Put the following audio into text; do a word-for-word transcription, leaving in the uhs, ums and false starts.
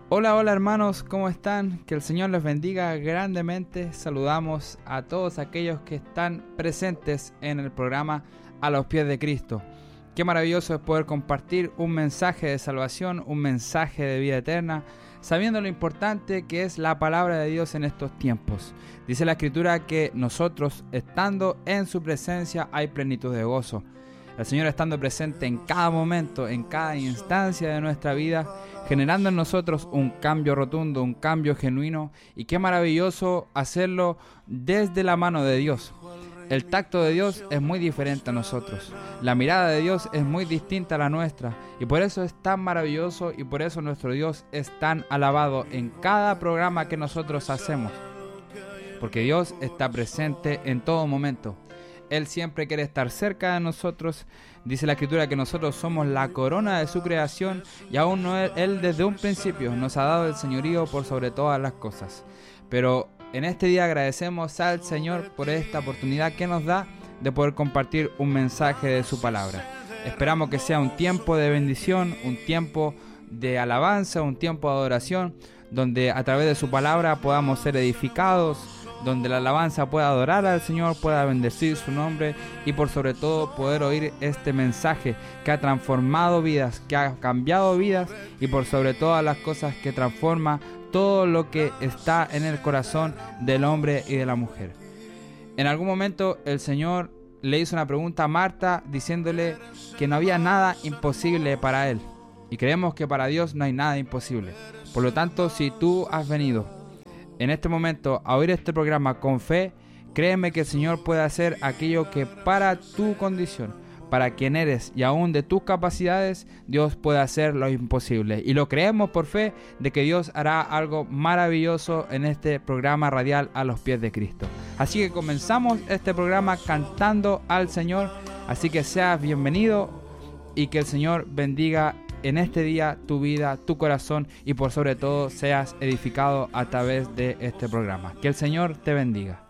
Hola, hola hermanos, ¿cómo están? Que el Señor les bendiga grandemente. Saludamos a todos aquellos que están presentes en el programa A los Pies de Cristo. Qué maravilloso es poder compartir un mensaje de salvación, un mensaje de vida eterna, sabiendo lo importante que es la palabra de Dios en estos tiempos. Dice la Escritura que nosotros, estando en su presencia, hay plenitud de gozo. El Señor estando presente en cada momento, en cada instancia de nuestra vida, generando en nosotros un cambio rotundo, un cambio genuino, y qué maravilloso hacerlo desde la mano de Dios. El tacto de Dios es muy diferente a nosotros, la mirada de Dios es muy distinta a la nuestra, y por eso es tan maravilloso y por eso nuestro Dios es tan alabado en cada programa que nosotros hacemos, porque Dios está presente en todo momento. Él siempre quiere estar cerca de nosotros. Dice la Escritura que nosotros somos la corona de su creación y aún no él, él desde un principio nos ha dado el señorío por sobre todas las cosas. Pero en este día agradecemos al Señor por esta oportunidad que nos da de poder compartir un mensaje de su palabra. Esperamos que sea un tiempo de bendición, un tiempo de alabanza, un tiempo de adoración, donde a través de su palabra podamos ser edificados, donde la alabanza pueda adorar al Señor, pueda bendecir su nombre y por sobre todo poder oír este mensaje que ha transformado vidas, que ha cambiado vidas y por sobre todas las cosas que transforma todo lo que está en el corazón del hombre y de la mujer. En algún momento el Señor le hizo una pregunta a Marta diciéndole que no había nada imposible para Él, y creemos que para Dios no hay nada imposible. Por lo tanto, si tú has venido en este momento a oír este programa con fe, créeme que el Señor puede hacer aquello que para tu condición, para quien eres y aún de tus capacidades, Dios puede hacer lo imposible. Y lo creemos por fe de que Dios hará algo maravilloso en este programa radial A los Pies de Cristo. Así que comenzamos este programa cantando al Señor, así que seas bienvenido y que el Señor bendiga en este día tu vida, tu corazón y por sobre todo seas edificado a través de este programa. Que el Señor te bendiga.